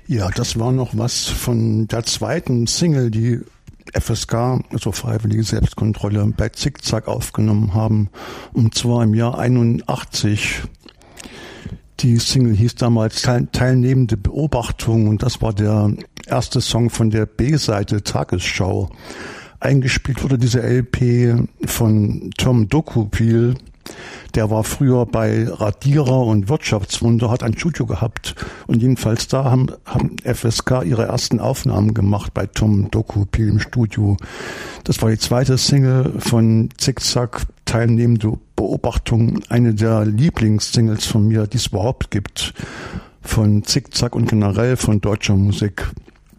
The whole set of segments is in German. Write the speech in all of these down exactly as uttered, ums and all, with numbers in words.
Ja, das war noch was von der zweiten Single, die F S K, also Freiwillige Selbstkontrolle, bei Zickzack aufgenommen haben, und zwar im Jahr einundachtzig. Die Single hieß damals Teilnehmende Beobachtung, und das war der erste Song von der B-Seite Tagesschau. Eingespielt wurde diese L P von Tom Dokupil. Der war früher bei Radierer und Wirtschaftswunder, hat ein Studio gehabt, und jedenfalls da haben, haben F S K ihre ersten Aufnahmen gemacht bei Tom Dokupil im Studio. Das war die zweite Single von Zickzack, Teilnehmende Beobachtung, eine der Lieblingssingles von mir, die es überhaupt gibt, von Zickzack und generell von deutscher Musik.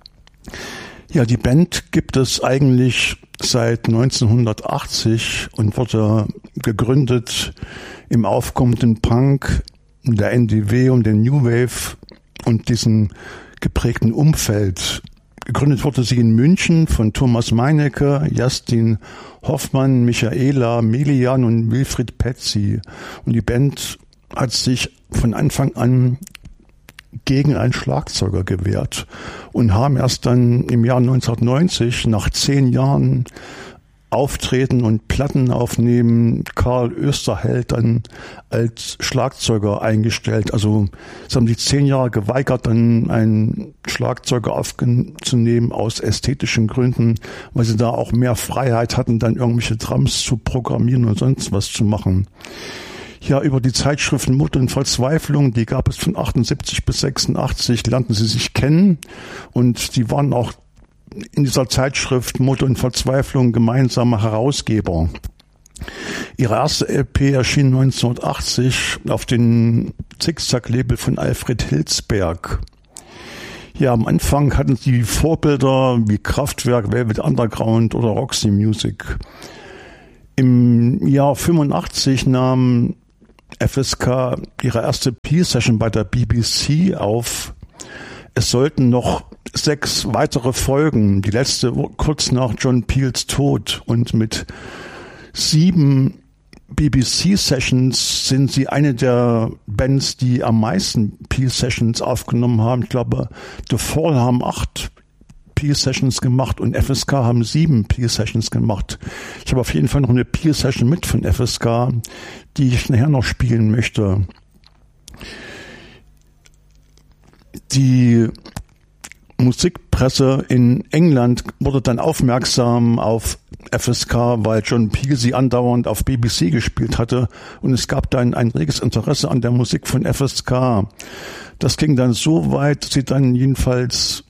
Ja, die Band gibt es eigentlich seit neunzehnhundertachtzig und wurde gegründet im aufkommenden Punk, der N D W und den New Wave und diesem geprägten Umfeld. Gegründet wurde sie in München von Thomas Meinecke, Justin Hoffmann, Michaela Melian und Wilfried Petzi. Und die Band hat sich von Anfang an gegen einen Schlagzeuger gewehrt und haben erst dann im Jahr neunzehnhundertneunzig, nach zehn Jahren Auftreten und Platten aufnehmen, Karl Österheld dann als Schlagzeuger eingestellt. Also es haben sich zehn Jahre geweigert, dann einen Schlagzeuger aufzunehmen aus ästhetischen Gründen, weil sie da auch mehr Freiheit hatten, dann irgendwelche Drums zu programmieren und sonst was zu machen. Ja, über die Zeitschriften Mut und Verzweiflung, die gab es von achtundsiebzig bis sechsundachtzig, lernten sie sich kennen, und die waren auch in dieser Zeitschrift Mut und Verzweiflung gemeinsame Herausgeber. Ihre erste L P erschien neunzehnhundertachtzig auf dem Zickzack-Label von Alfred Hilsberg. Ja, am Anfang hatten sie Vorbilder wie Kraftwerk, Velvet Underground oder Roxy Music. Im Jahr fünfundachtzig nahm F S K ihre erste P-Session bei der B B C auf. Es sollten noch sechs weitere folgen, die letzte kurz nach John Peels Tod, und mit sieben B B C-Sessions sind sie eine der Bands, die am meisten P-Sessions aufgenommen haben. Ich glaube, The Fall haben acht P-Sessions gemacht und F S K haben sieben P-Sessions gemacht. Ich habe auf jeden Fall noch eine P-Session mit von F S K, die ich nachher noch spielen möchte. Die Musikpresse in England wurde dann aufmerksam auf F S K, weil John Peel sie andauernd auf B B C gespielt hatte, und es gab dann ein reges Interesse an der Musik von F S K. Das ging dann so weit, dass sie dann jedenfalls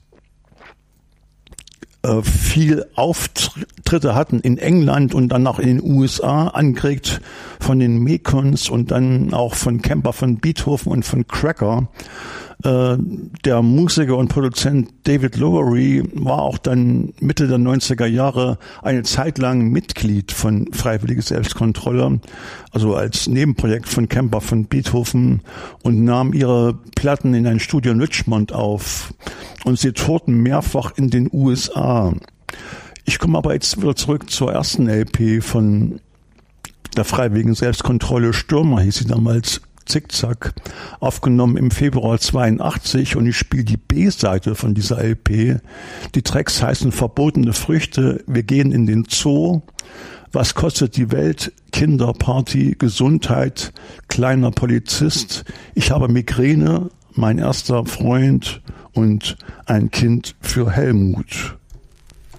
äh, viel Auftritte hatten in England und dann auch in den U S A, angeregt von den Mekons und dann auch von Camper von Beethoven und von Cracker. Der Musiker und Produzent David Lowery war auch dann Mitte der neunziger Jahre eine Zeit lang Mitglied von Freiwillige Selbstkontrolle, also als Nebenprojekt von Camper von Beethoven, und nahm ihre Platten in ein Studio in Richmond auf. Und sie tourten mehrfach in den U S A. Ich komme aber jetzt wieder zurück zur ersten L P von der Freiwilligen Selbstkontrolle. Stürmer hieß sie damals, Zickzack, aufgenommen im Februar zweiundachtzig, und ich spiele die B-Seite von dieser L P. Die Tracks heißen Verbotene Früchte, Wir gehen in den Zoo, Was kostet die Welt, Kinderparty, Gesundheit, Kleiner Polizist, Ich habe Migräne, Mein erster Freund und Ein Kind für Helmut.